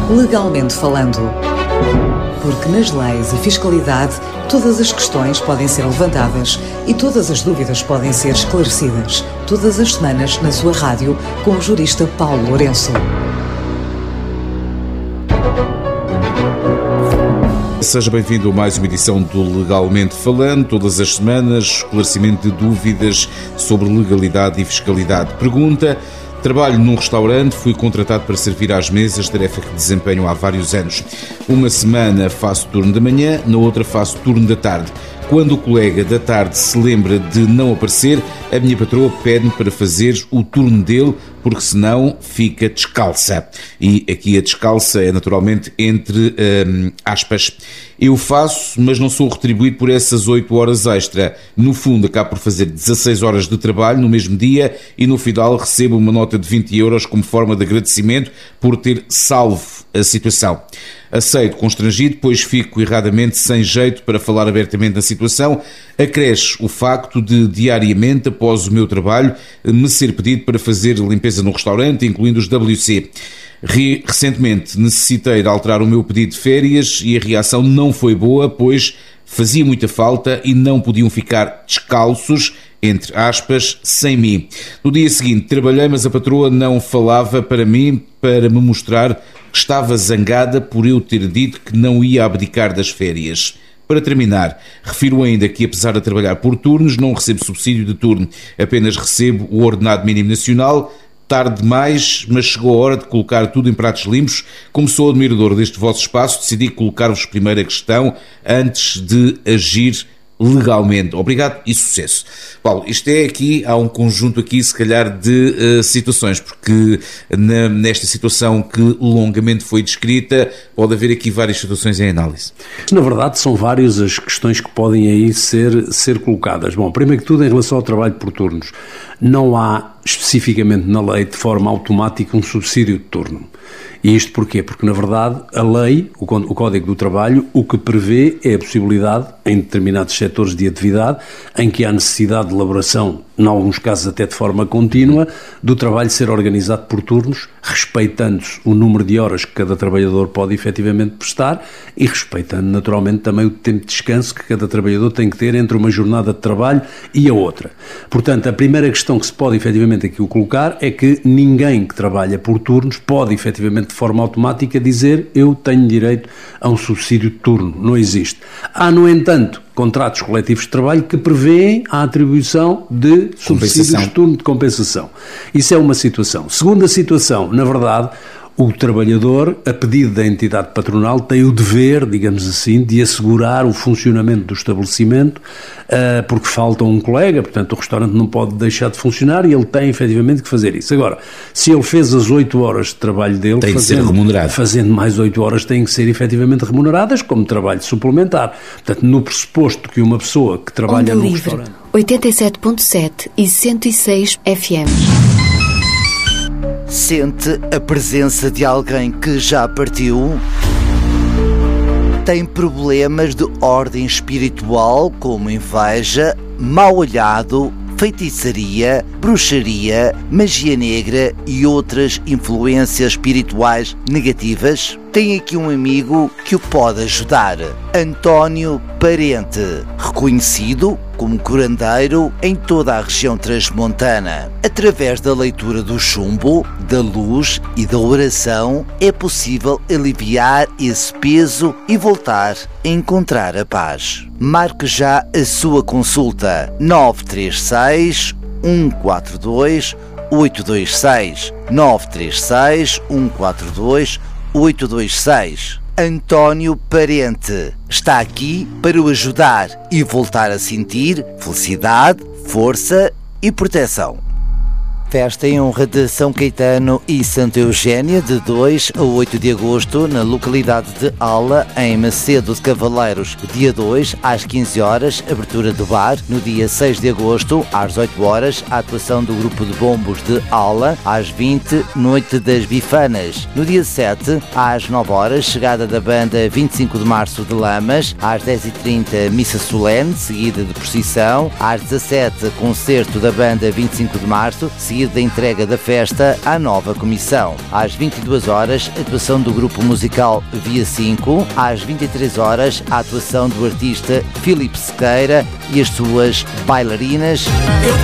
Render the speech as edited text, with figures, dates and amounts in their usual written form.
Legalmente falando. Porque nas leis e fiscalidade, todas as questões podem ser levantadas e todas as dúvidas podem ser esclarecidas. Todas as semanas na sua rádio, com o jurista Paulo Lourenço. Seja bem-vindo a mais uma edição do Legalmente Falando. Todas as semanas, esclarecimento de dúvidas sobre legalidade e fiscalidade. Pergunta: trabalho num restaurante, fui contratado para servir às mesas, tarefa que desempenho há vários anos. Uma semana faço turno da manhã, na outra faço turno da tarde. Quando o colega da tarde se lembra de não aparecer, a minha patroa pede-me para fazer o turno dele, porque senão fica descalça. E aqui a descalça é naturalmente entre aspas. Eu faço, mas não sou retribuído por essas 8 horas extra. No fundo, acabo por fazer 16 horas de trabalho no mesmo dia e no final recebo uma nota de 20 euros como forma de agradecimento por ter salvo a situação. Aceito constrangido, pois fico erradamente sem jeito para falar abertamente da situação. Acresce o facto de, diariamente, após o meu trabalho, me ser pedido para fazer limpeza no restaurante, incluindo os WC. Recentemente necessitei de alterar o meu pedido de férias e a reação não foi boa, pois fazia muita falta e não podiam ficar descalços, entre aspas, sem mim. No dia seguinte trabalhei, mas a patroa não falava para mim para me mostrar que estava zangada por eu ter dito que não ia abdicar das férias. Para terminar, refiro ainda que, apesar de trabalhar por turnos, não recebo subsídio de turno, apenas recebo o ordenado mínimo nacional. Tarde demais, mas chegou a hora de colocar tudo em pratos limpos. Como sou admirador deste vosso espaço, decidi colocar-vos primeiro a questão antes de agir legalmente. Obrigado e sucesso. Paulo, isto é aqui, há um conjunto aqui, se calhar, de situações, porque nesta situação que longamente foi descrita, pode haver aqui várias situações em análise. Na verdade, são várias as questões que podem aí ser colocadas. Bom, primeiro que tudo, em relação ao trabalho por turnos, não há especificamente na lei, de forma automática, um subsídio de turno. E isto porquê? Porque, na verdade, a lei, o Código do Trabalho, o que prevê é a possibilidade, em determinados setores de atividade, em que há necessidade de elaboração, em alguns casos até de forma contínua, do trabalho ser organizado por turnos, respeitando-se o número de horas que cada trabalhador pode efetivamente prestar e respeitando naturalmente também o tempo de descanso que cada trabalhador tem que ter entre uma jornada de trabalho e a outra. Portanto, a primeira questão que se pode efetivamente aqui colocar é que ninguém que trabalha por turnos pode efetivamente de forma automática dizer eu tenho direito a um subsídio de turno. Não existe. Há, no entanto, contratos coletivos de trabalho que prevêem a atribuição de subsídios de turno de compensação. Isso é uma situação. Segunda situação, na verdade, o trabalhador, a pedido da entidade patronal, tem o dever, digamos assim, de assegurar o funcionamento do estabelecimento, porque falta um colega, portanto o restaurante não pode deixar de funcionar e ele tem efetivamente que fazer isso. Agora, se ele fez as 8 horas de trabalho dele, tem de ser remunerado. Fazendo mais 8 horas têm que ser efetivamente remuneradas como trabalho suplementar. Portanto, no pressuposto que uma pessoa que trabalha no restaurante... 87.7 e 106 FM. Sente a presença de alguém que já partiu? Tem problemas de ordem espiritual, como inveja, mau olhado, feitiçaria, bruxaria, magia negra e outras influências espirituais negativas? Tem aqui um amigo que o pode ajudar. António Parente, reconhecido como curandeiro em toda a região transmontana. Através da leitura do chumbo, da luz e da oração, é possível aliviar esse peso e voltar a encontrar a paz. Marque já a sua consulta. 936 142 826 936 142 826. António Parente está aqui para o ajudar e voltar a sentir felicidade, força e proteção. Festa em honra de São Caetano e Santa Eugénia, de 2 a 8 de agosto, na localidade de Ala, em Macedo de Cavaleiros. Dia 2, às 15 horas, abertura do bar. No dia 6 de agosto, às 8 horas, a atuação do grupo de bombos de Ala. Às 20, Noite das Bifanas. No dia 7, às 9 horas, chegada da banda 25 de Março de Lamas. Às 10h30, missa solene, seguida de procissão. Às 17, concerto da banda 25 de Março, seguida seguir da entrega da festa à nova comissão. Às 22 horas, atuação do grupo musical Via 5. Às 23 horas, a atuação do artista Filipe Sequeira e as suas bailarinas.